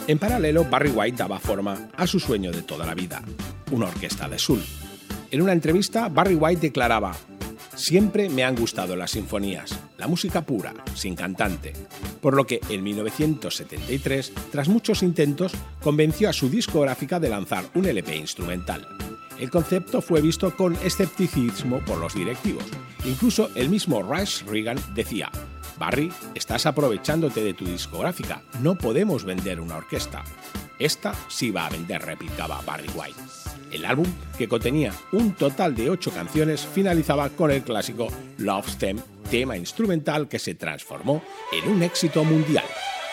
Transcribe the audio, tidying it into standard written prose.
En paralelo, Barry White daba forma a su sueño de toda la vida, una orquesta de soul. En una entrevista, Barry White declaraba: «Siempre me han gustado las sinfonías, la música pura, sin cantante», por lo que en 1973, tras muchos intentos, convenció a su discográfica de lanzar un LP instrumental. El concepto fue visto con escepticismo por los directivos. Incluso el mismo Rush Reagan decía: «Barry, estás aprovechándote de tu discográfica, no podemos vender una orquesta». «Esta sí va a vender», replicaba Barry White. El álbum, que contenía un total de 8 canciones, finalizaba con el clásico Love's Theme, tema instrumental que se transformó en un éxito mundial.